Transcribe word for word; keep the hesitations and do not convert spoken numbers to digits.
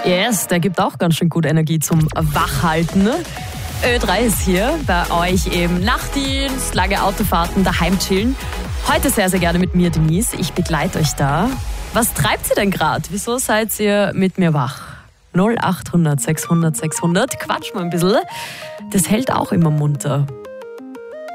Yes, der gibt auch ganz schön gut Energie zum Wachhalten. Ö drei ist hier, bei euch eben Nachtdienst, lange Autofahrten, daheim chillen. Heute sehr, sehr gerne mit mir, Denise. Ich begleite euch da. Was treibt ihr denn gerade? Wieso seid ihr mit mir wach? null acht hundert sechshundert sechshundert, quatsch mal ein bisschen. Das hält auch immer munter.